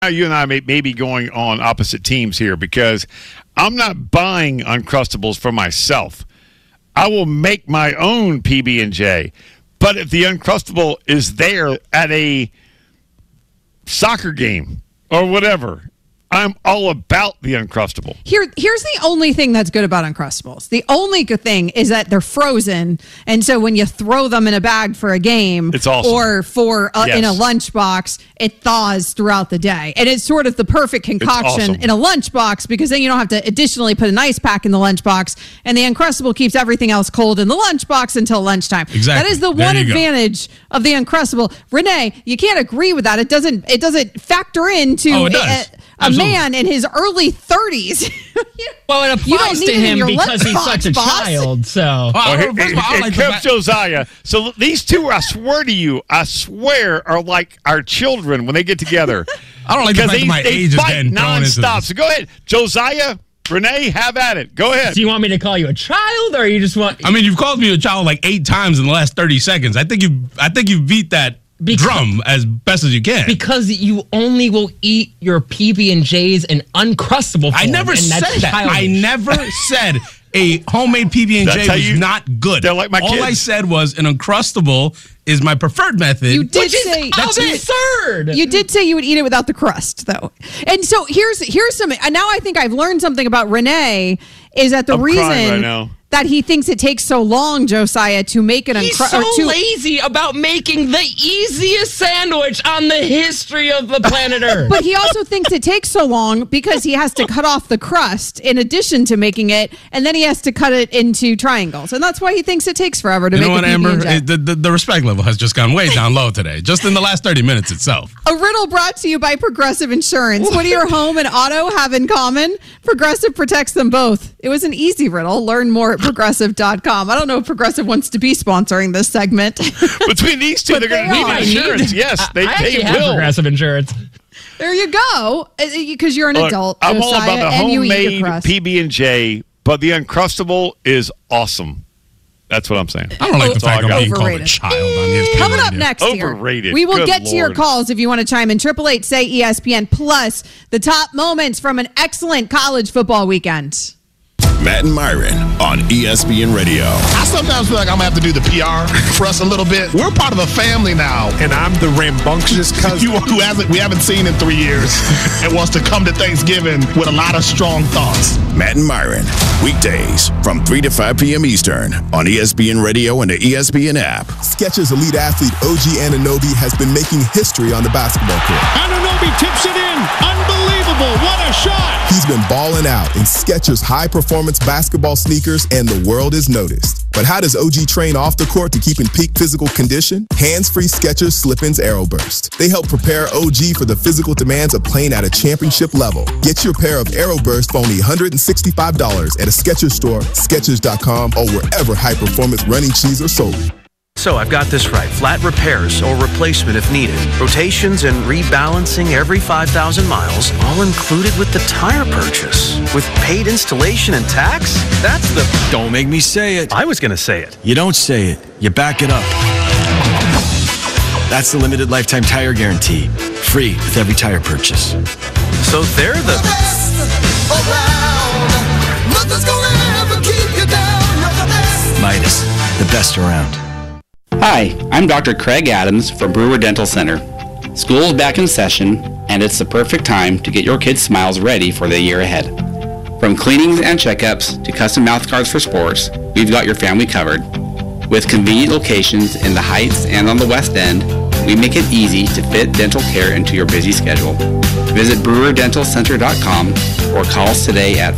You and I may be going on opposite teams here because I'm not buying Uncrustables for myself. I will make my own PB&J. But if the Uncrustable is there at a soccer game or whatever, I'm all about the Uncrustable. Here's the only thing that's good about Uncrustables. The only good thing is that they're frozen, and so when you throw them in a bag for a game, it's awesome. Or in a lunchbox, it thaws throughout the day. And it's sort of the perfect concoction in a lunchbox because then you don't have to additionally put an ice pack in the lunchbox, and the Uncrustable keeps everything else cold in the lunchbox until lunchtime. Exactly. That is the one advantage of the Uncrustable. Renee, you can't agree with that. It doesn't factor into a man in his early 30s. Well, it applies to him because he's such a child. So, Josiah. So these two, I swear, are like our children when they get together. I don't like the fact my age is getting thrown into this. So go ahead, Josiah. Renee, have at it. Go ahead. Do you want me to call you a child, or you just want? I mean, you've called me a child like 8 times in the last 30 seconds. I think you beat that drum as best as you can. Because you only will eat your PB&Js in Uncrustable form. I never said that. I never said a homemade PB&J was not good. They're like my kids. All I said was an Uncrustable is my preferred method. You did say that's absurd. You did say you would eat it without the crust, though. And so here's some. Now I think I've learned something about Renee. Is that the reason that he thinks it takes so long, Josiah, to make an He's so lazy about making the easiest sandwich on the history of the planet Earth. But he also thinks it takes so long because he has to cut off the crust in addition to making it, and then he has to cut it into triangles. And that's why he thinks it takes forever to make a PB&J. Amber? The respect level has just gone way down low today, just in the last 30 minutes itself. A riddle brought to you by Progressive Insurance. What do your home and auto have in common? Progressive protects them both. It was an easy riddle. Learn more at Progressive.com. I don't know if Progressive wants to be sponsoring this segment. Between these two, they're going to need insurance. Yes, they have will. Progressive Insurance. There you go. Because you're an adult, I'm Josiah, all about the and you eat homemade your crust. PB&J, but the Uncrustable is awesome. That's what I'm saying. I don't like the fact I'm being called a child on his Coming up next Overrated. we will Good get to your calls if you want to chime in. 888-SAY-ESPN plus the top moments from an excellent college football weekend. Matt and Myron on ESPN Radio. I sometimes feel like I'm going to have to do the PR for us a little bit. We're part of a family now. And I'm the rambunctious cousin we haven't seen in 3 years and wants to come to Thanksgiving with a lot of strong thoughts. Matt and Myron, weekdays from 3 to 5 p.m. Eastern on ESPN Radio and the ESPN app. Skechers elite athlete OG Anunoby has been making history on the basketball court. Anunoby tips it in. Unbelievable. What a shot. He's been balling out in Skechers high-performance basketball sneakers, and the world is noticed. But how does OG train off the court to keep in peak physical condition? Hands-free Skechers Slip-ins Aeroburst. They help prepare OG for the physical demands of playing at a championship level. Get your pair of Aeroburst for only $165 at a Skechers store, Skechers.com, or wherever high-performance running shoes are sold. So I've got this right. Flat repairs or replacement if needed. Rotations and rebalancing every 5,000 miles, all included with the tire purchase. With paid installation and tax? That's the... Don't make me say it. I was going to say it. You don't say it. You back it up. That's the limited lifetime tire guarantee. Free with every tire purchase. So they're the best around. Nothing's gonna ever keep you down. You're the best. Midas, the best around. Hi, I'm Dr. Craig Adams from Brewer Dental Center. School is back in session, and it's the perfect time to get your kids' smiles ready for the year ahead. From cleanings and checkups to custom mouth guards for sports, we've got your family covered. With convenient locations in the Heights and on the West End, we make it easy to fit dental care into your busy schedule. Visit brewerdentalcenter.com or call us today at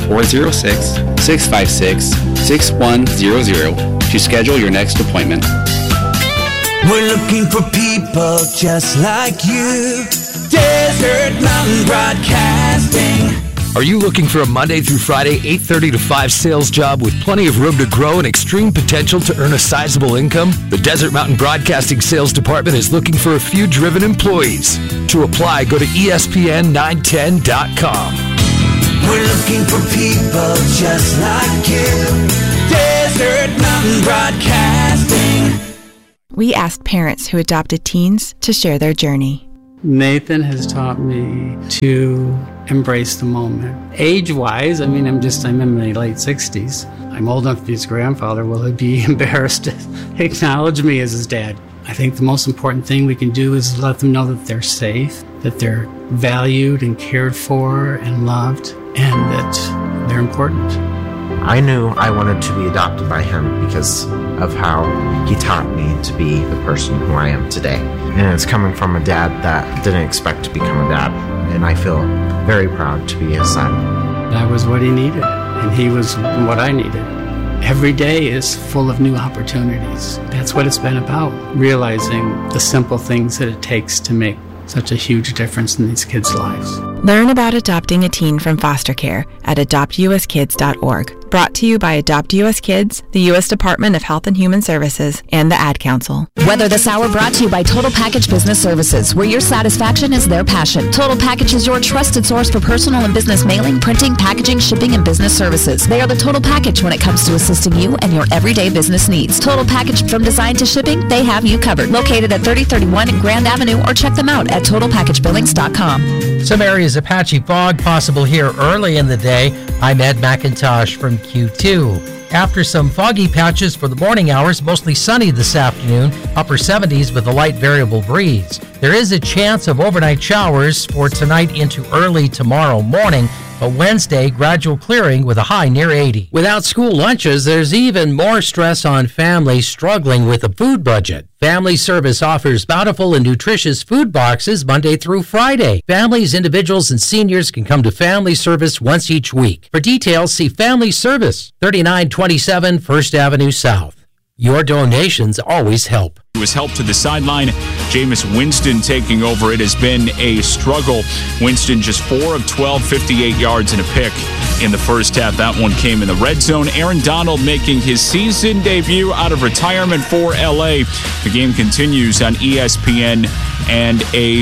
406-656-6100 to schedule your next appointment. We're looking for people just like you. Desert Mountain Broadcasting. Are you looking for a Monday through Friday, 8:30 to 5 sales job with plenty of room to grow and extreme potential to earn a sizable income? The Desert Mountain Broadcasting Sales Department is looking for a few driven employees. To apply, go to ESPN910.com. We're looking for people just like you. Desert Mountain Broadcasting. We asked parents who adopted teens to share their journey. Nathan has taught me to embrace the moment. Age-wise, I'm in my late 60s. I'm old enough to be his grandfather. Will he be embarrassed to acknowledge me as his dad? I think the most important thing we can do is let them know that they're safe, that they're valued and cared for and loved, and that they're important. I knew I wanted to be adopted by him because of how he taught me to be the person who I am today. And it's coming from a dad that didn't expect to become a dad. And I feel very proud to be his son. That was what he needed, and he was what I needed. Every day is full of new opportunities. That's what it's been about, realizing the simple things that it takes to make such a huge difference in these kids' lives. Learn about adopting a teen from foster care at adoptuskids.org. Brought to you by Adopt US Kids, the U.S. Department of Health and Human Services, and the Ad Council. Weather This Hour brought to you by Total Package Business Services, where your satisfaction is their passion. Total Package is your trusted source for personal and business mailing, printing, packaging, shipping, and business services. They are the total package when it comes to assisting you and your everyday business needs. Total Package from design to shipping, they have you covered. Located at 3031 Grand Avenue, or check them out at TotalPackageBillings.com. Some areas of patchy fog possible here early in the day. I'm Ed McIntosh from Q2. After some foggy patches for the morning hours, mostly sunny this afternoon, upper 70s with a light variable breeze. There is a chance of overnight showers for tonight into early tomorrow morning, but Wednesday, gradual clearing with a high near 80. Without school lunches, there's even more stress on families struggling with a food budget. Family Service offers bountiful and nutritious food boxes Monday through Friday. Families, individuals, and seniors can come to Family Service once each week. For details, see Family Service, 3927 First Avenue South. Your donations always help. It was help to the sideline. Jameis Winston taking over. It has been a struggle. Winston just 4 of 12, 58 yards and a pick in the first half. That one came in the red zone. Aaron Donald making his season debut out of retirement for LA. The game continues on ESPN and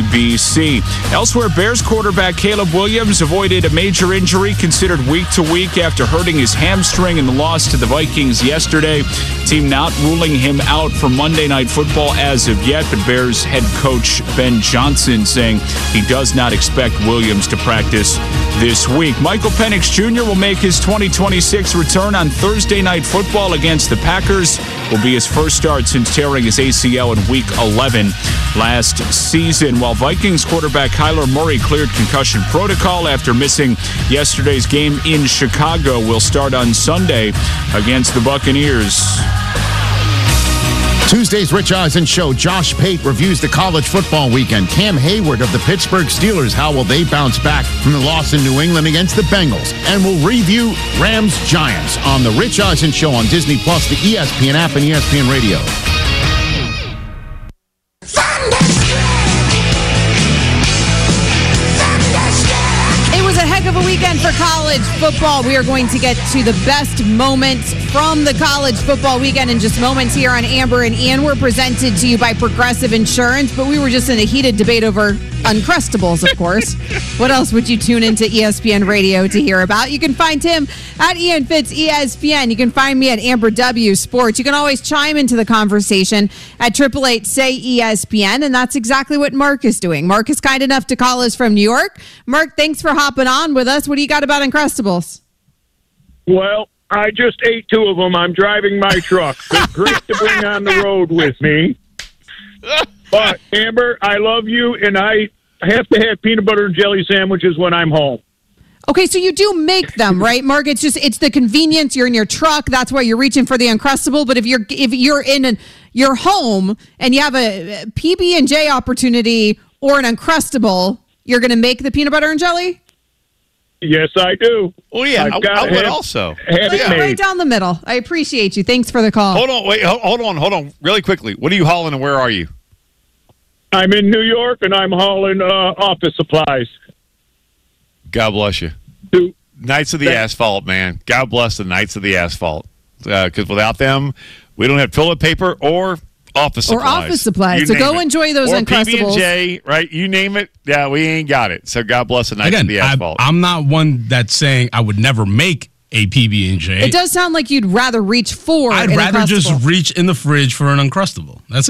ABC. Elsewhere, Bears quarterback Caleb Williams avoided a major injury, considered week to week after hurting his hamstring in the loss to the Vikings yesterday. Team not ruling him out for Monday Night Football as of yet, but Bears head coach Ben Johnson saying he does not expect Williams to practice this week. Michael Penix Jr. will make his 2026 return on Thursday Night Football against the Packers. Will be his first start since tearing his ACL in Week 11 last season, while Vikings quarterback Kyler Murray cleared concussion protocol after missing yesterday's game in Chicago. Will start on Sunday against the Buccaneers. Tuesday's Rich Eisen Show, Josh Pate reviews the college football weekend. Cam Hayward of the Pittsburgh Steelers, how will they bounce back from the loss in New England against the Bengals? And we'll review Rams-Giants on the Rich Eisen Show on Disney+, the ESPN app, and ESPN Radio. Of a weekend for college football. We are going to get to the best moments from the college football weekend in just moments here on Amber and Ian. We're presented to you by Progressive Insurance, but we were just in a heated debate over Uncrustables, of course. What else would you tune into ESPN Radio to hear about? You can find him at Ian Fitz ESPN. You can find me at Amber W Sports. You can always chime into the conversation at 888-SAY-ESPN, and that's exactly what Mark is doing. Mark is kind enough to call us from New York. Mark, thanks for hopping on with us. What do you got about Uncrustables? Well, I just ate 2 of them. I'm driving my truck. They're great to bring on the road with me. But, Amber, I love you, and I have to have peanut butter and jelly sandwiches when I'm home. Okay, so you do make them, right, Mark? It's the convenience. You're in your truck. That's why you're reaching for the Uncrustable. But if you're in your home and you have a PB&J opportunity or an Uncrustable, you're going to make the peanut butter and jelly? Yes, I do. Oh, yeah. I would also. Right down the middle. I appreciate you. Thanks for the call. Hold on. Really quickly. What are you hauling and where are you? I'm in New York, and I'm hauling office supplies. God bless you. Knights of the Asphalt, man. God bless the Knights of the Asphalt. Because without them, we don't have toilet paper or office supplies. So go enjoy those Uncrustables. PB&J, right? You name it. Yeah, we ain't got it. So God bless the Knights of the Asphalt. I'm not one that's saying I would never make a PB&J. It does sound like you'd rather reach for I'd rather just reach in the fridge for an Uncrustable. That's it.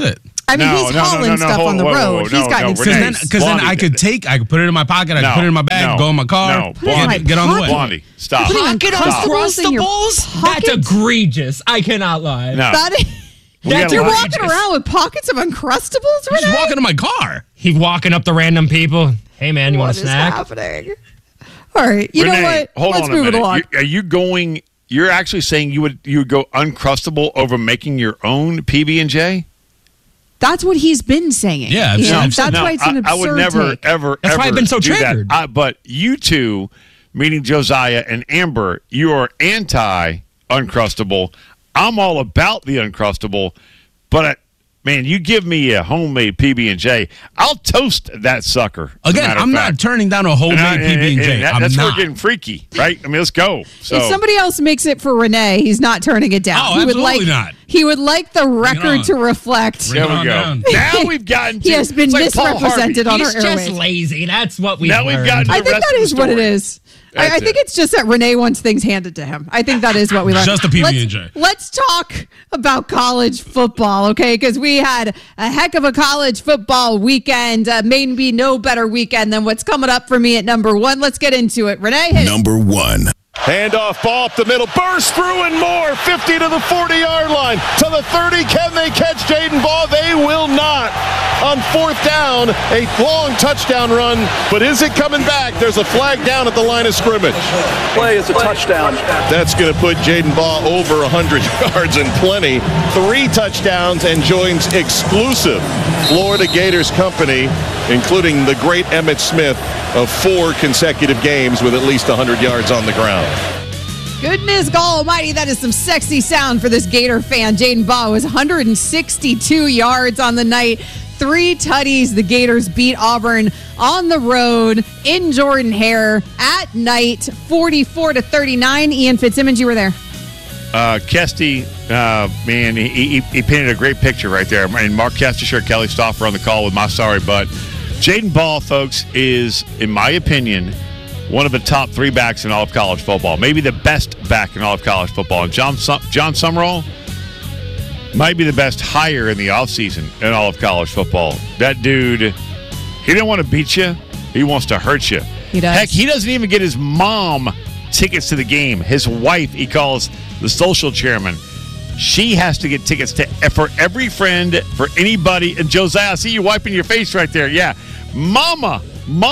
I mean, he's hauling stuff on the road. He's got because then I could put it in my pocket, I could put it in my bag, go in my car, get on the way. Blondie, stop. Pocket Uncrustables? That's egregious. I cannot lie. No. You're walking around with pockets of Uncrustables, Renee? Just walking to my car. He's walking up to random people. Hey, man, you want a snack? What is happening? All right, you know what? Let's move it along. Are you going? You're actually saying you would go Uncrustable over making your own PB&J? That's what he's been saying. Yeah, that's why it's an absurd I would never, take. ever, That's why I've been so triggered. But you two, meaning Josiah and Amber, you are anti-Uncrustable. I'm all about the Uncrustable, but man, you give me a homemade PB&J, I'll toast that sucker. Again, I'm not turning down a homemade PB&J. That's where we're getting freaky, right? I mean, let's go. So. If somebody else makes it for Renee, he's not turning it down. Oh, absolutely not. He would like the record to reflect. There we go. Now we've gotten to... He has been misrepresented on our airwaves. He's just lazy. That's what we've Now we've gotten to I think that is what it is. I think it's just that Renee wants things handed to him. I think that is what we learned. Just a PB&J. Let's talk about college football, okay? Because we had a heck of a college football weekend. Maybe no better weekend than what's coming up for me at number one. Let's get into it. Renee, hit Number one. Handoff, ball up the middle, burst through and more, 50 to the 40-yard line, to the 30. Can they catch Jaden Ball? They will not. On fourth down, a long touchdown run, but is it coming back? There's a flag down at the line of scrimmage. Play is a touchdown. That's going to put Jaden Ball over 100 yards and plenty. 3 touchdowns and joins exclusive Florida Gators company, including the great Emmitt Smith, of 4 consecutive games with at least 100 yards on the ground. Goodness God almighty, that is some sexy sound for this Gator fan. Jaden Ball was 162 yards on the night. 3 tutties. The Gators beat Auburn on the road in Jordan-Hare at night, 44-39. Ian Fitzsimmons, you were there. Kesty, man, he painted a great picture right there. And Mark Kestisher, Kelly Stauffer on the call with my sorry butt. Jaden Ball, folks, is, in my opinion, one of the top 3 backs in all of college football. Maybe the best back in all of college football. And John Summerall might be the best hire in the offseason in all of college football. That dude, he didn't want to beat you. He wants to hurt you. He does. Heck, he doesn't even get his mom tickets to the game. His wife, he calls the social chairman. She has to get tickets for every friend, for anybody. And Josiah, I see you wiping your face right there. Yeah. Mama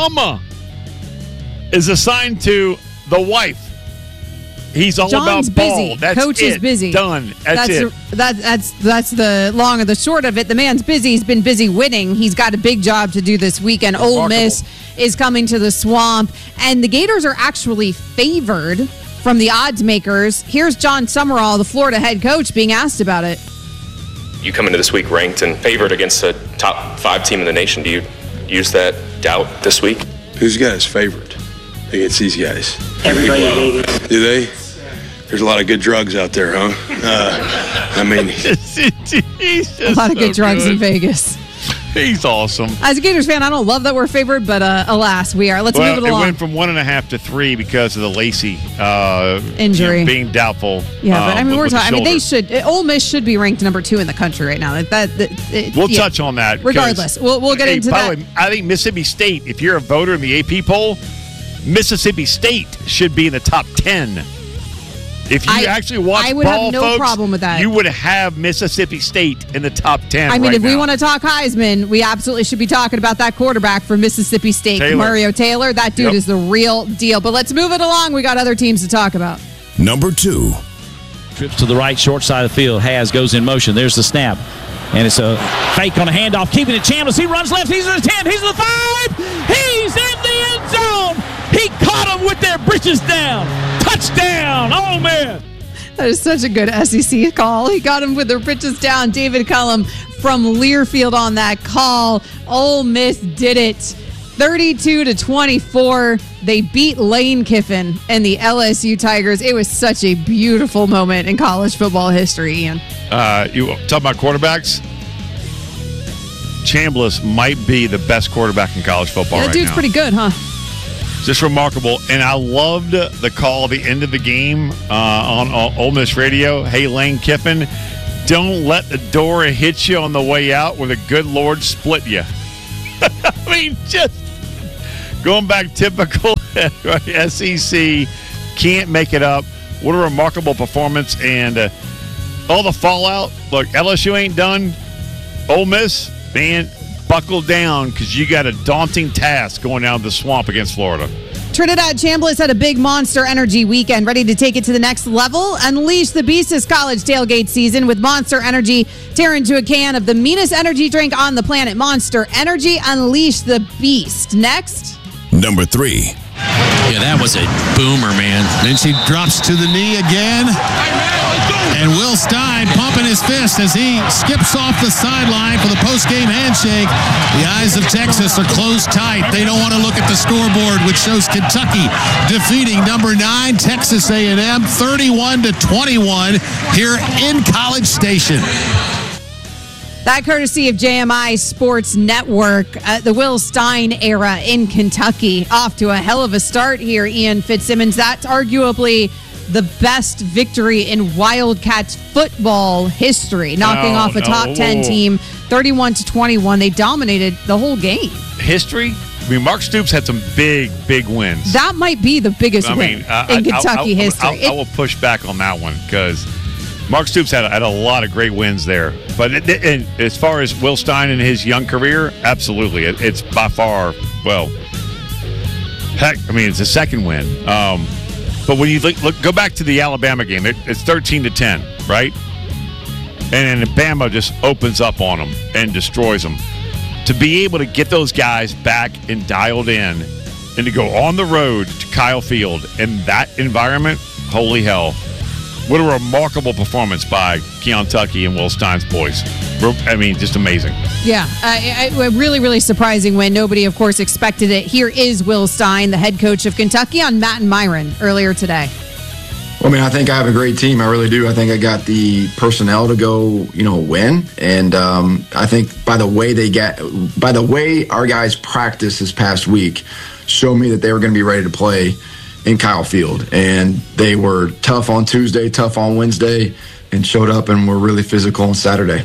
is assigned to the wife. He's all John's about ball. busy. That's Coach is busy. Done. That's it. That's the long and the short of it. The man's busy. He's been busy winning. He's got a big job to do this weekend. Ole Miss is coming to the Swamp, and the Gators are actually favored from the odds makers. Here's John Summerall, the Florida head coach, being asked about it. You come into this week ranked and favored against a top 5 team in the nation. Do you use that doubt this week? Who's got us favored against these guys? Everybody in Vegas. Do they? There's a lot of good drugs out there, huh? I mean, a lot of good drugs in Vegas. He's awesome. As a Gators fan, I don't love that we're favored, but alas, we are. Let's move it along. It went from 1.5 to 3 because of the Lacey injury being doubtful. Yeah, but I mean, we're talking. I mean, they should. Ole Miss should be ranked number 2 in the country right now. We'll touch on that. Regardless, we'll get into that. By the way, I think Mississippi State. If you're a voter in the AP poll, Mississippi State should be in the top 10. If you actually watch I would ball, have no folks, problem with that. You would have Mississippi State in the top 10. I mean, if we now. want to talk Heisman, we absolutely should be talking about that quarterback from Mississippi State, Mario Taylor. That dude is the real deal. But let's move it along. We got other teams to talk about. Number 2. Trips to the right, short side of the field. Has goes in motion. There's the snap. And it's a fake on a handoff, keeping it Chambliss. He runs left. He's in the 10. He's in the 5. He's in the end zone. He caught him with their britches down. Touchdown, Ole Miss. That is such a good SEC call. He got him with their britches down. David Cullum from Learfield on that call. Ole Miss did it. 32-24. They beat Lane Kiffin and the LSU Tigers. It was such a beautiful moment in college football history, Ian. You talk about quarterbacks? Chambliss might be the best quarterback in college football right now. That dude's pretty good, huh? Just remarkable. And I loved the call at the end of the game on Ole Miss Radio. Hey, Lane Kiffin, don't let the door hit you on the way out where the good Lord split you. I mean, just going back typical SEC, can't make it up. What a remarkable performance. And all the fallout. Look, LSU ain't done. Ole Miss, man, buckle down because you got a daunting task going down the swamp against Florida. Trinidad Chambliss had a big Monster Energy weekend, ready to take it to the next level. Unleash the beast this college tailgate season with Monster Energy. Tear into a can of the meanest energy drink on the planet. Monster Energy, unleash the beast. Next. Number 3. Yeah, that was a boomer, man. Then she drops to the knee again. And Will Stein pumping his fist as he skips off the sideline for the post-game handshake. The eyes of Texas are closed tight. They don't want to look at the scoreboard, which shows Kentucky defeating number 9 Texas A&M 31-21 here in College Station. That courtesy of JMI Sports Network. The Will Stein era in Kentucky off to a hell of a start here, Ian Fitzsimmons. That's arguably the best victory in Wildcats football history, knocking off a top 10 team 31-21. They dominated the whole game. History? I mean, Mark Stoops had some big wins. That might be the biggest win in Kentucky history. I will push back on that one because Mark Stoops had a lot of great wins there. But and as far as Will Stein in his young career, absolutely. It's by far, well, heck, I mean, it's a second win. But when you go back to the Alabama game, it's 13-10, right? And Bama just opens up on them and destroys them. To be able to get those guys back and dialed in and to go on the road to Kyle Field in that environment, holy hell. What a remarkable performance by Keon Tucky and Will Stein's boys. I mean, just amazing. Yeah, a really surprising win. Nobody, of course, expected it. Here is Will Stein, the head coach of Kentucky, on Matt and Myron earlier today. Well, I mean, I think I have a great team. I really do. I think I got the personnel to go, win. And I think by the way our guys practiced this past week, showed me that they were going to be ready to play in Kyle Field. And they were tough on Tuesday, tough on Wednesday, and showed up and were really physical on Saturday.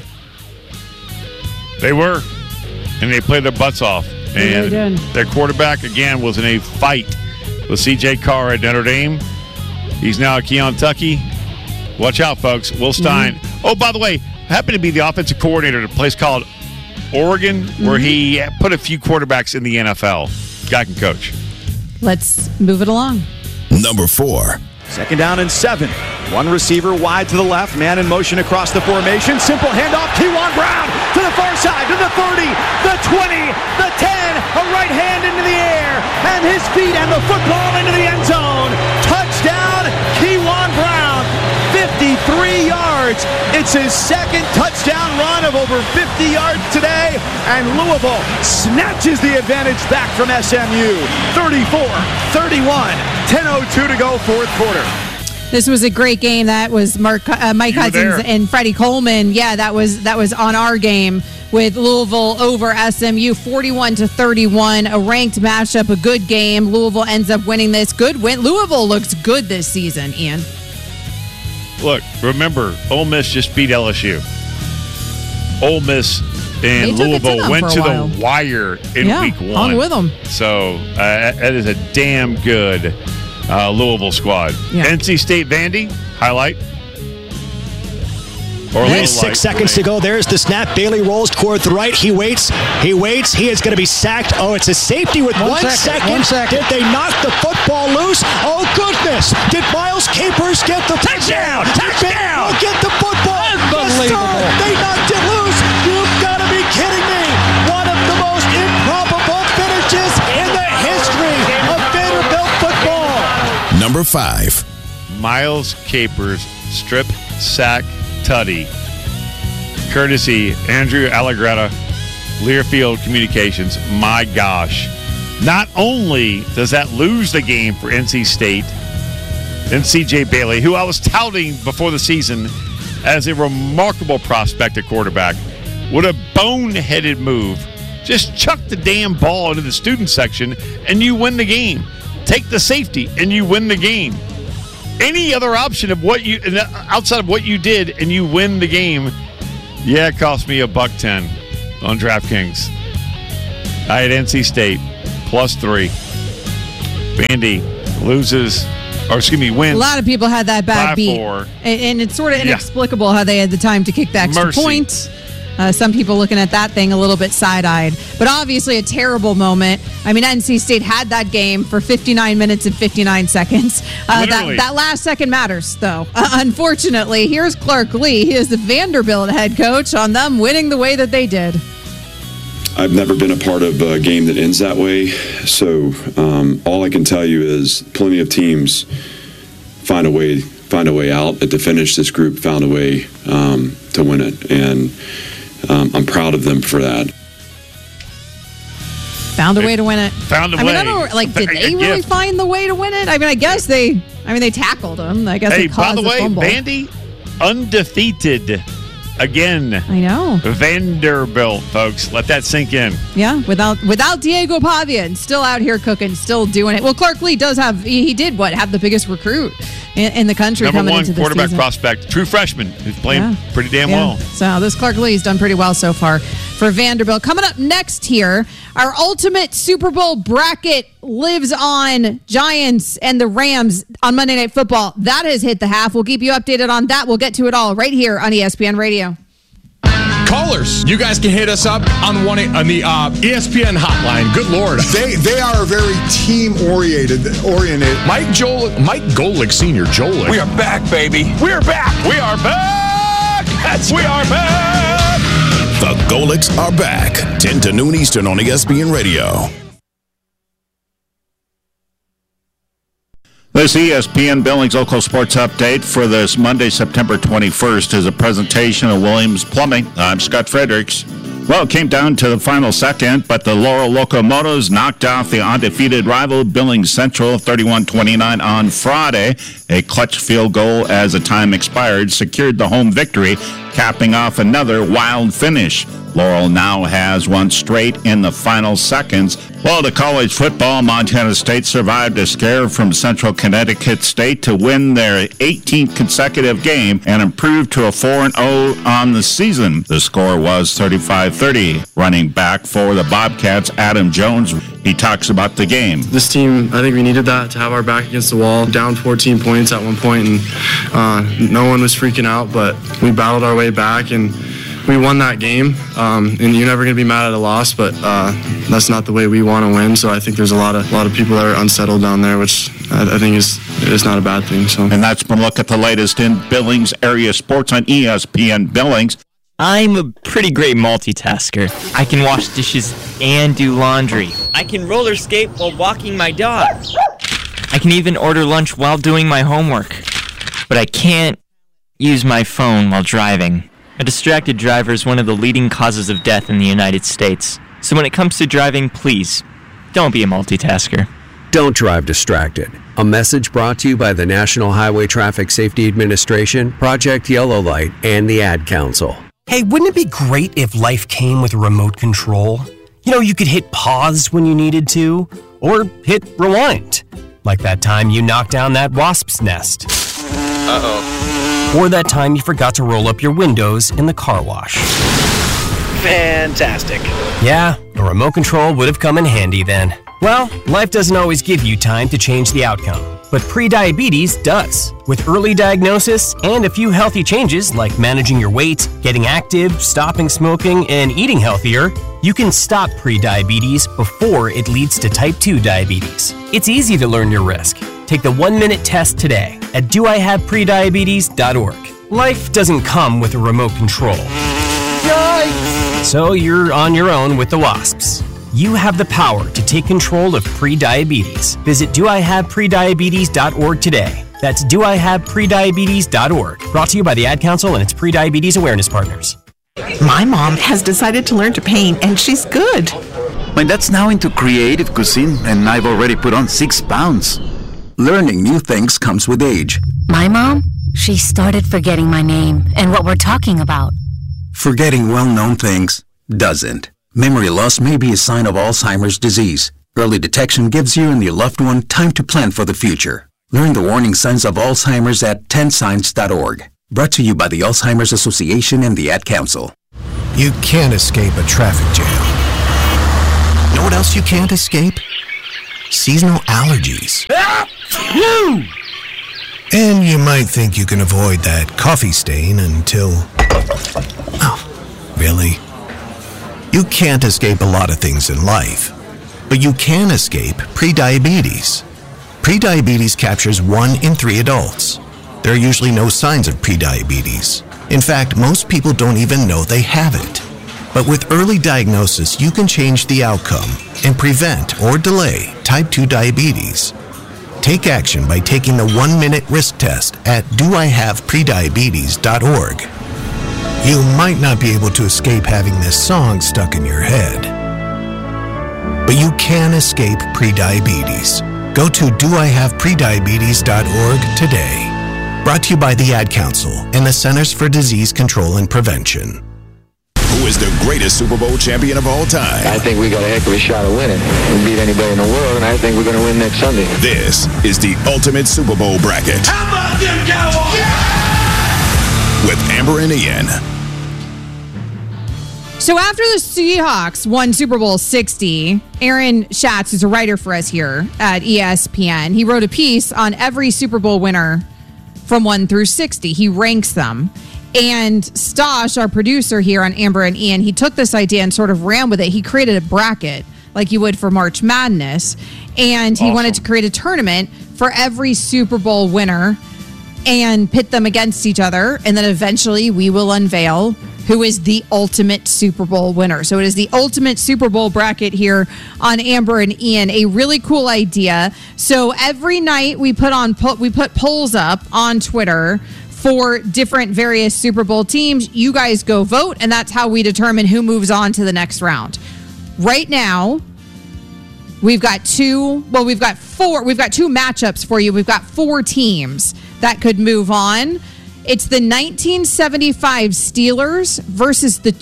They were. And they played their butts off. And their quarterback, again, was in a fight with C.J. Carr at Notre Dame. He's now at Keon Tucky. Watch out, folks. Will Stein. Mm-hmm. Oh, by the way, happened to be the offensive coordinator at a place called Oregon, where he put a few quarterbacks in the NFL. Guy can coach. Let's move it along. Number 4. 2nd down and 7. One receiver wide to the left. Man in motion across the formation. Simple handoff. Kewan Brown to the far side, to the 30, the 20, the 10. A right hand into the air. And his feet and the football into the end zone. Touchdown, Kewan Brown. 53 yards. It's his second touchdown run of over 50 yards today. And Louisville snatches the advantage back from SMU. 34-31. 10:02 to go, fourth quarter. This was a great game. That was Mike Cousins and Freddie Coleman. Yeah, that was on our game with Louisville over SMU, 41-31. A ranked matchup, a good game. Louisville ends up winning this. Good win. Louisville looks good this season, Ian. Look, remember, Ole Miss just beat LSU. Ole Miss and Louisville went to the wire in week 1. Hung with them. So that is a damn good Louisville squad. Yeah. NC State Vandy, highlight. Or 6 seconds to go. There's the snap. Bailey rolls toward the right. He waits. He is going to be sacked. Oh, it's a safety with 1 second. 1 second. Did they knock the football loose? Oh, goodness. Did Miles Capers get the touchdown? Touchdown. Get the football. Unbelievable. They knocked it loose. You've got to be kidding me. One of the most improbable finishes in the history of Vanderbilt football. Number 5. Miles Capers strip sack tutty, courtesy Andrew Allegretta, Learfield Communications. My gosh. Not only does that lose the game for NC State and C.J. Bailey, who I was touting before the season as a remarkable prospect at quarterback, what a boneheaded move. Just chuck the damn ball into the student section and you win the game. Take the safety and you win the game. any other option of what you outside of what you did and you win the game, yeah, it cost me $1.10 on DraftKings. I had NC State +3. Vandy wins. A lot of people had that bad beat. 4. And it's sort of inexplicable how they had the time to kick the extra point. Some people looking at that thing a little bit side-eyed. But obviously a terrible moment. I mean, NC State had that game for 59 minutes and 59 seconds. That last second matters, though. Unfortunately, here's Clark Lee. He is the Vanderbilt head coach on them winning the way that they did. I've never been a part of a game that ends that way, so all I can tell you is plenty of teams find a way out. At the finish, this group found a way to win it, and I'm proud of them for that. Found a way to win it. Found a way. I mean, I don't did they really find the way to win it? I mean, I guess they tackled them. I guess they caused the fumble. By the way, Vandy undefeated. Again, I know. Vanderbilt, folks. Let that sink in. Yeah, without Diego Pavia, and still out here cooking, still doing it. Well, Clark Lee does have the biggest recruit in the country coming into this season. Number 1 quarterback prospect, true freshman, who's playing pretty damn well. So this Clark Lee's done pretty well so far for Vanderbilt. Coming up next here, our ultimate Super Bowl bracket lives on. Giants and the Rams on Monday Night Football. That has hit the half. We'll keep you updated on that. We'll get to it all right here on ESPN Radio. Callers, you guys can hit us up on the ESPN hotline. Good Lord, they are very team oriented. Mike Golick Senior. Jolick. We are back, baby. We are back. We are back. We are back. The Golicks are back. 10 to noon Eastern on ESPN Radio. This ESPN Billings Local Sports Update for this Monday, September 21st is a presentation of Williams Plumbing. I'm Scott Fredericks. Well, it came down to the final second, but the Laurel Locomotives knocked off the undefeated rival Billings Central 31-29 on Friday. A clutch field goal as the time expired secured the home victory, capping off another wild finish. Laurel now has one straight in the final seconds. Well, to college football, Montana State survived a scare from Central Connecticut State to win their 18th consecutive game and improve to a 4-0 on the season. The score was 35-30. Running back for the Bobcats, Adam Jones, he talks about the game. This team, I think we needed that to have our back against the wall. Down 14 points at one point, and no one was freaking out, but we battled our way back, and we won that game, and you're never going to be mad at a loss, but that's not the way we want to win. So I think there's a lot of people that are unsettled down there, which I think is not a bad thing. So, and that's been a look at the latest in Billings area sports on ESPN Billings. I'm a pretty great multitasker. I can wash dishes and do laundry. I can roller skate while walking my dog. I can even order lunch while doing my homework. But I can't use my phone while driving. A distracted driver is one of the leading causes of death in the United States. So when it comes to driving, please, don't be a multitasker. Don't drive distracted. A message brought to you by the National Highway Traffic Safety Administration, Project Yellow Light, and the Ad Council. Hey, wouldn't it be great if life came with a remote control? You know, you could hit pause when you needed to, or hit rewind. Like that time you knocked down that wasp's nest. Uh-oh. Or that time you forgot to roll up your windows in the car wash. Fantastic. Yeah, a remote control would have come in handy then. Well, life doesn't always give you time to change the outcome, but prediabetes does. With early diagnosis and a few healthy changes like managing your weight, getting active, stopping smoking, and eating healthier, you can stop prediabetes before it leads to type 2 diabetes. It's easy to learn your risk. Take the 1-minute test today at doihaveprediabetes.org. Life doesn't come with a remote control. Yikes! So you're on your own with the wasps. You have the power to take control of prediabetes. Visit doihaveprediabetes.org today. That's doihaveprediabetes.org. Brought to you by the Ad Council and its prediabetes awareness partners. My mom has decided to learn to paint, and she's good. My dad's now into creative cuisine, and I've already put on 6 pounds. Learning new things comes with age. My mom? She started forgetting my name and what we're talking about. Forgetting well-known things doesn't. Memory loss may be a sign of Alzheimer's disease. Early detection gives you and your loved one time to plan for the future. Learn the warning signs of Alzheimer's at 10signs.org. Brought to you by the Alzheimer's Association and the Ad Council. You can't escape a traffic jam. Know what else you can't escape? Seasonal allergies. And you might think you can avoid that coffee stain until... Oh, really? You can't escape a lot of things in life, but you can escape prediabetes. Prediabetes captures 1 in 3 adults. There are usually no signs of prediabetes. In fact, most people don't even know they have it. But with early diagnosis, you can change the outcome and prevent or delay type 2 diabetes. Take action by taking the 1-minute risk test at doihaveprediabetes.org. You might not be able to escape having this song stuck in your head, but you can escape prediabetes. Go to doihaveprediabetes.org today. Brought to you by the Ad Council and the Centers for Disease Control and Prevention. Who is the greatest Super Bowl champion of all time? I think we got a heck of a shot of winning. We beat anybody in the world, and I think we're going to win next Sunday. This is the Ultimate Super Bowl Bracket. How about them Cowboys? Yeah! With Amber and Ian. So after the Seahawks won Super Bowl 60, Aaron Schatz, who's a writer for us here at ESPN, he wrote a piece on every Super Bowl winner from 1 through 60. He ranks them. And Stosh, our producer here on Amber and Ian, he took this idea and sort of ran with it. He created a bracket like you would for March Madness. And he wanted to create a tournament for every Super Bowl winner and pit them against each other. And then eventually we will unveil who is the ultimate Super Bowl winner. So it is the ultimate Super Bowl bracket here on Amber and Ian. A really cool idea. So every night we put polls up on Twitter for different various Super Bowl teams. You guys go vote, and that's how we determine who moves on to the next round. Right now, we've got two matchups for you. We've got 4 teams that could move on. It's the 1975 Steelers versus the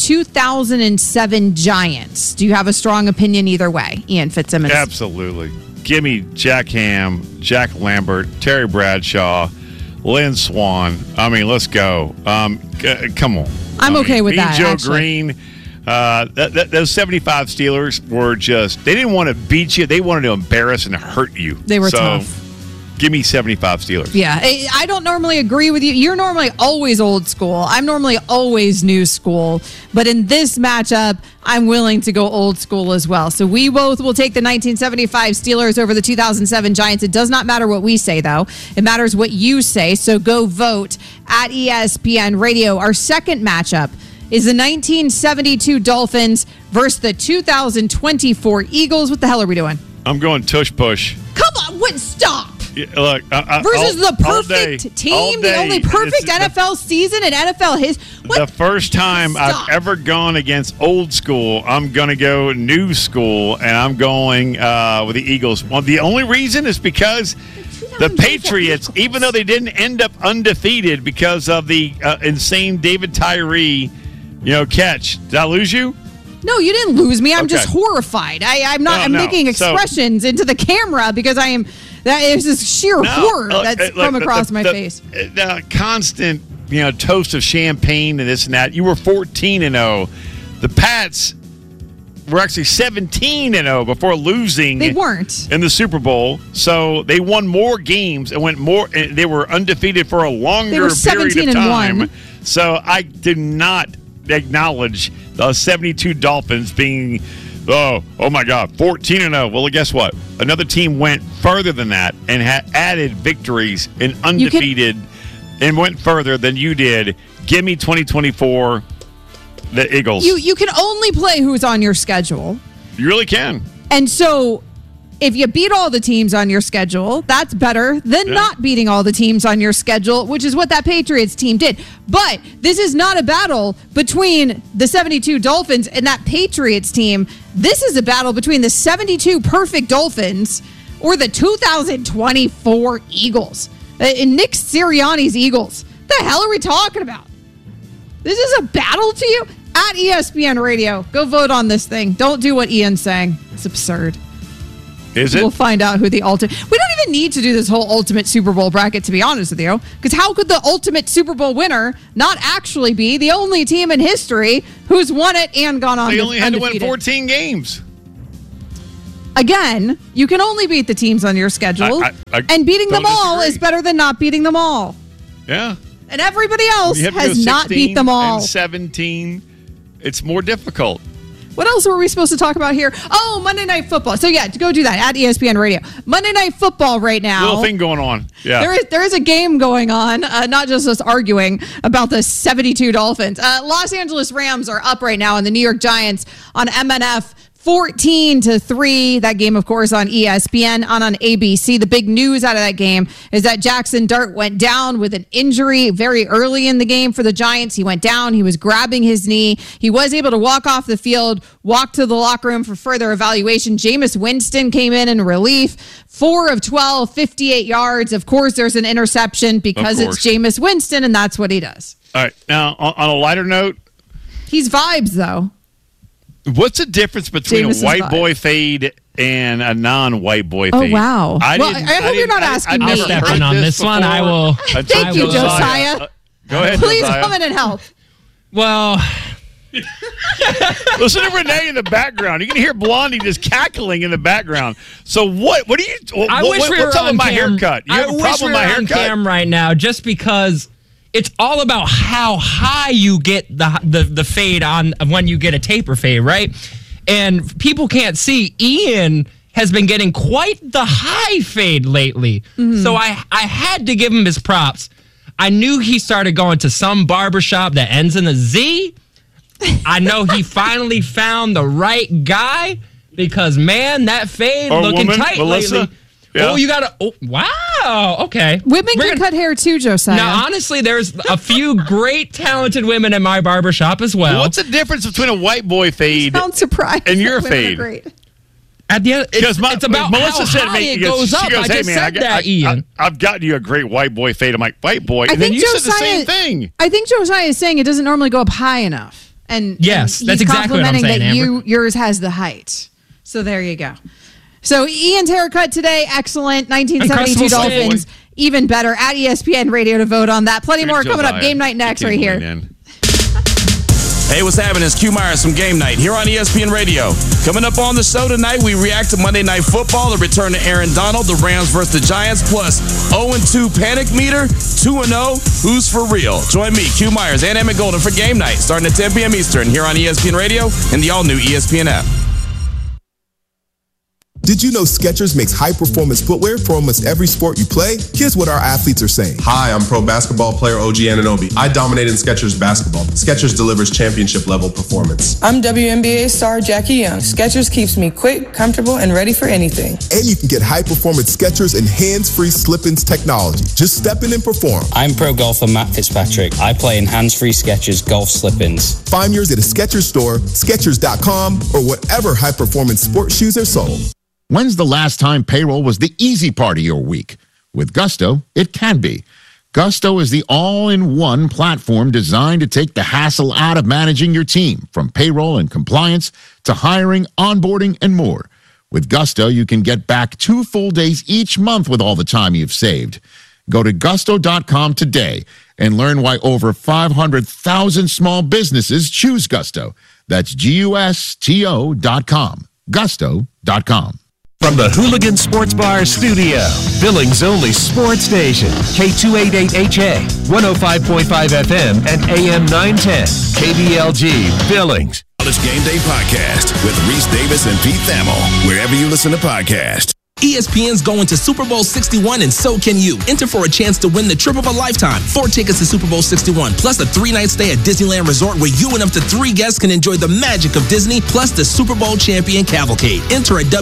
2007 Giants. Do you have a strong opinion either way, Ian Fitzsimmons? Absolutely. Give me Jack Ham, Jack Lambert, Terry Bradshaw, Lynn Swann. I mean, let's go. Come on. I'm okay with that. Joe actually. Green. Those 75 Steelers were they didn't want to beat you. They wanted to embarrass and hurt you. They were tough. Give me 75 Steelers. Yeah, I don't normally agree with you. You're normally always old school. I'm normally always new school. But in this matchup, I'm willing to go old school as well. So we both will take the 1975 Steelers over the 2007 Giants. It does not matter what we say, though. It matters what you say. So go vote at ESPN Radio. Our second matchup is the 1972 Dolphins versus the 2024 Eagles. What the hell are we doing? I'm going tush push. Come on, stop. Yeah, look, versus the perfect team, the only perfect NFL season in NFL history. The first time I've ever gone against old school, I'm going to go new school, and I'm going with the Eagles. Well, the only reason is because the Patriots, even though they didn't end up undefeated because of the insane David Tyree, catch. Did I lose you? No, you didn't lose me. I'm just horrified. I'm not. I'm making expressions into the camera because I am. That is just sheer horror that's come across my face. The constant, toast of champagne and this and that. You were 14-0. The Pats were actually 17-0 before losing. They weren't in the Super Bowl, so they won more games and went more. They were undefeated for a longer period of time. So I do not acknowledge the 72 Dolphins being. Oh my God, 14-0. Well, guess what? Another team went further than that and added victories and undefeated and went further than you did. Give me 2024, the Eagles. You can only play who's on your schedule. You really can. And so if you beat all the teams on your schedule, that's better than not beating all the teams on your schedule, which is what that Patriots team did. But this is not a battle between the 72 Dolphins and that Patriots team. This is a battle between the 72 perfect Dolphins or the 2024 Eagles. Nick Sirianni's Eagles. The hell are we talking about? This is a battle to you? At ESPN Radio. Go vote on this thing. Don't do what Ian's saying. It's absurd. Is it? We'll find out who the ultimate. We don't even need to do this whole ultimate Super Bowl bracket, to be honest with you, because how could the ultimate Super Bowl winner not actually be the only team in history who's won it and gone on? They only had undefeated? to win 14 games. Again, you can only beat the teams on your schedule, and beating them all is better than not beating them all. Yeah. And everybody else has not beat them all. And 17, it's more difficult. What else were we supposed to talk about here? Oh, Monday Night Football. So, yeah, go do that at ESPN Radio. Monday Night Football right now. Little thing going on. Yeah. There is a game going on, not just us arguing about the 72 Dolphins. Los Angeles Rams are up right now, and the New York Giants on MNF 14-3. That game, of course, on ESPN, on ABC. The big news out of that game is that Jackson Dart went down with an injury very early in the game for the Giants. He went down. He was grabbing his knee. He was able to walk off the field, walk to the locker room for further evaluation. Jameis Winston came in relief. 4 of 12, 58 yards. Of course, there's an interception because it's Jameis Winston, and that's what he does. All right. Now, on a lighter note. He's vibes, though. What's the difference between a white boy fade and a non-white boy fade? Oh, wow. I hope you're not asking me. I'll step in on this one. I will. Thank you, Josiah. Go ahead, Please Josiah. come in and help. Well, listen to Renee in the background. You can hear Blondie just cackling in the background. So what do you? What's up with my haircut? You have a problem with my haircut? On cam right now, just because it's all about how high you get the fade on when you get a taper fade, right? And people can't see. Ian has been getting quite the high fade lately, so I had to give him his props. I knew he started going to some barbershop that ends in a Z. I know he finally found the right guy because, man, that fade looking tight Melissa. lately. Yeah. Oh, you got to... Oh, wow. Okay. Women can cut hair too, Josiah. Now, honestly, there's a few great, talented women in my barbershop as well. What's the difference between a white boy fade and your fade? At the end, it's about Melissa how said high me, it goes up. She goes, I just said that, Ian. I've gotten you a great white boy fade. I'm like, white boy. And then you said the same thing. I think Josiah is saying it doesn't normally go up high enough. And yes, and that's exactly what I'm saying, that yours has the height. So there you go. So Ian's haircut today, excellent. 1972 Dolphins, even better. At ESPN Radio to vote on that. Plenty more coming up. Game night next right here. Hey, what's happening? It's Q Myers from Game Night here on ESPN Radio. Coming up on the show tonight, we react to Monday Night Football, the return to Aaron Donald, the Rams versus the Giants, plus 0-2 panic meter, 2-0, who's for real? Join me, Q Myers, and Emmett Golden for Game Night, starting at 10 p.m. Eastern here on ESPN Radio and the all-new ESPN app. Did you know Skechers makes high-performance footwear for almost every sport you play? Here's what our athletes are saying. Hi, I'm pro basketball player OG Anunoby. I dominate in Skechers basketball. Skechers delivers championship-level performance. I'm WNBA star Jackie Young. Skechers keeps me quick, comfortable, and ready for anything. And you can get high-performance Skechers and hands-free slip-ins technology. Just step in and perform. I'm pro golfer Matt Fitzpatrick. I play in hands-free Skechers golf slip-ins. Find yours at a Skechers store, Skechers.com, or whatever high-performance sports shoes are sold. When's the last time payroll was the easy part of your week? With Gusto, it can be. Gusto is the all-in-one platform designed to take the hassle out of managing your team, from payroll and compliance to hiring, onboarding, and more. With Gusto, you can get back 2 full days each month with all the time you've saved. Go to gusto.com today and learn why over 500,000 small businesses choose Gusto. That's GUSTO.com. Gusto.com. From the Hooligan Sports Bar studio, Billings' only sports station, K288HA, 105.5 FM, and AM 910, KBLG, Billings. College Game Day Podcast with Reese Davis and Pete Thamel, wherever you listen to podcasts. ESPN's going to Super Bowl 61, and so can you. Enter for a chance to win the trip of a lifetime. 4 tickets to Super Bowl 61, plus a 3-night stay at Disneyland Resort where you and up to 3 guests can enjoy the magic of Disney, plus the Super Bowl champion cavalcade. Enter at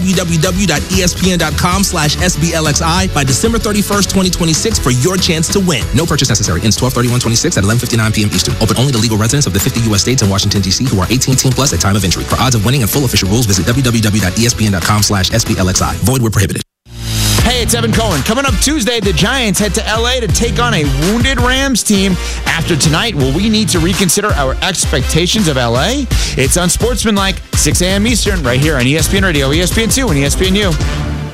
www.espn.com/SBLXI by December 31st, 2026 for your chance to win. No purchase necessary. Ends 12/31/26 at 11:59 p.m. Eastern. Open only to legal residents of the 50 U.S. states and Washington, D.C. who are 18 plus at time of entry. For odds of winning and full official rules, visit www.espn.com/SBLXI. Void where prohibited. Hey, it's Evan Cohen. Coming up Tuesday, the Giants head to L.A. to take on a wounded Rams team. After tonight, will we need to reconsider our expectations of L.A.? It's Unsportsmanlike, 6 a.m. Eastern, right here on ESPN Radio, ESPN2, and ESPNU.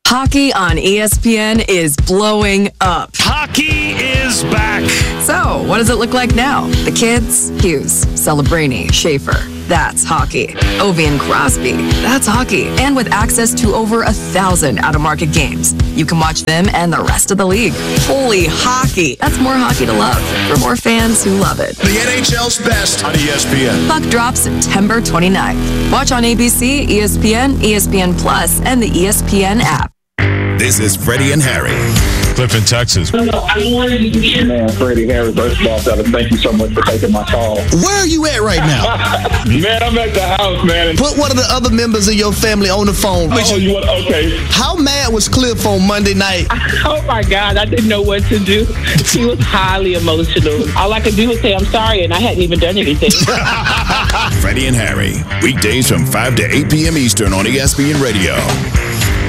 Hockey on ESPN is blowing up. Hockey is back. So, what does it look like now? The kids? Hughes, Celebrini, Schaefer. That's hockey. Ovi and Crosby. That's hockey. And with access to over 1,000 out-of-market games, you can watch them and the rest of the league. Holy hockey. That's more hockey to love for more fans who love it. The NHL's best on ESPN. Puck drops September 29th. Watch on ABC, ESPN, ESPN Plus, and the ESPN app. This is Freddie and Harry. Cliff in Texas. Man, Freddie Harry, first of all, thank you so much for taking my call. Where are you at right now? Man, I'm at the house, man. Put one of the other members of your family on the phone. Okay. How mad was Cliff on Monday night? Oh, my God. I didn't know what to do. He was highly emotional. All I could do was say, I'm sorry, and I hadn't even done anything. Freddie and Harry, weekdays from 5 to 8 p.m. Eastern on ESPN Radio.